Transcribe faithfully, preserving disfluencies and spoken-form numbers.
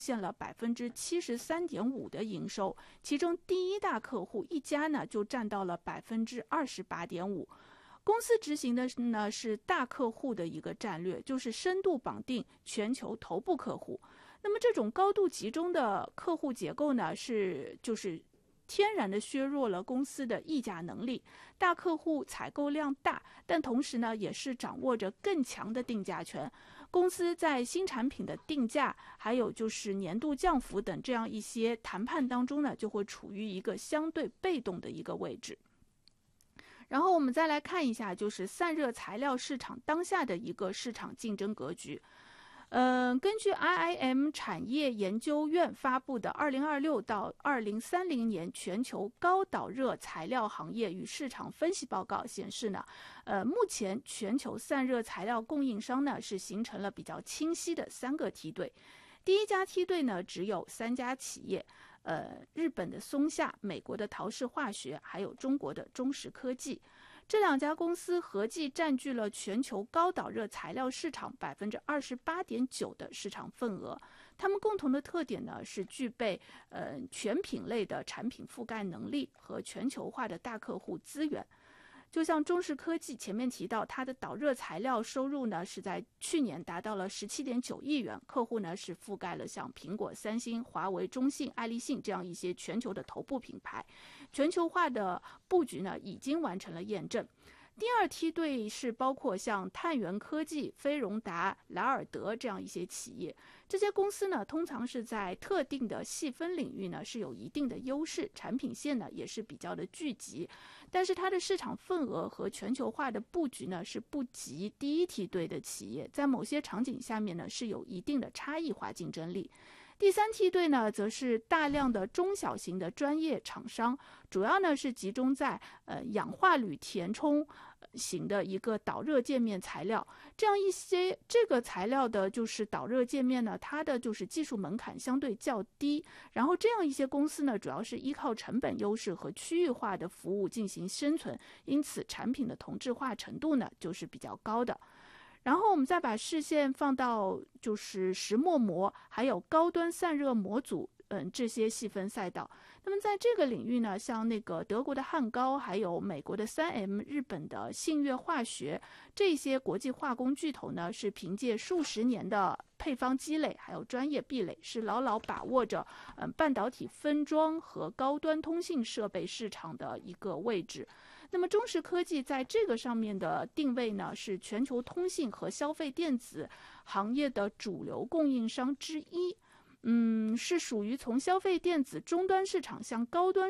现了百分之七十三点五的营收，其中第一大客户一家呢就占到了百分之二十八点五。公司执行的呢是大客户的一个战略，就是深度绑定全球头部客户。那么这种高度集中的客户结构呢，是就是天然的削弱了公司的议价能力。大客户采购量大，但同时呢也是掌握着更强的定价权。公司在新产品的定价，还有就是年度降幅等这样一些谈判当中呢，就会处于一个相对被动的一个位置。然后我们再来看一下，就是散热材料市场当下的一个市场竞争格局。嗯，根据 I I M 产业研究院发布的二零二六到二零三零年全球高导热材料行业与市场分析报告显示呢，呃，目前全球散热材料供应商呢是形成了比较清晰的三个梯队。第一家梯队呢只有三家企业，呃，日本的松下、美国的陶氏化学，还有中国的中石科技。这两家公司合计占据了全球高导热材料市场百分之二十八点九的市场份额。它们共同的特点呢是具备呃全品类的产品覆盖能力和全球化的大客户资源。就像中石科技前面提到，它的导热材料收入呢是在去年达到了 十七点九亿元，客户呢是覆盖了像苹果、三星、华为、中信、爱立信这样一些全球的头部品牌，全球化的布局呢已经完成了验证。第二梯队是包括像碳源科技、飞荣达、莱尔德这样一些企业，这些公司呢通常是在特定的细分领域呢是有一定的优势，产品线呢也是比较的聚集，但是它的市场份额和全球化的布局呢是不及第一梯队的企业，在某些场景下面呢是有一定的差异化竞争力。第三梯队呢，则是大量的中小型的专业厂商，主要呢是集中在呃氧化铝填充型的一个导热界面材料，这样一些这个材料的就是导热界面呢，它的就是技术门槛相对较低，然后这样一些公司呢，主要是依靠成本优势和区域化的服务进行生存，因此产品的同质化程度呢就是比较高的。然后我们再把视线放到就是石墨膜还有高端散热模组嗯这些细分赛道。那么在这个领域呢，像那个德国的汉高，还有美国的 三 M、 日本的信越化学，这些国际化工巨头呢是凭借数十年的配方积累还有专业壁垒，是牢牢把握着嗯半导体分装和高端通信设备市场的一个位置。那么中石科技在这个上面的定位呢，是全球通信和消费电子行业的主流供应商之一，嗯，是属于从消费电子终端市场向高端